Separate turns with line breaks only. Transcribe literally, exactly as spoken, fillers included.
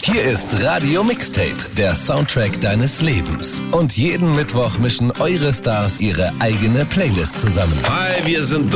Hier ist Radio Mixtape, der Soundtrack deines Lebens. Und jeden Mittwoch mischen eure Stars ihre eigene Playlist zusammen.
Hi, wir sind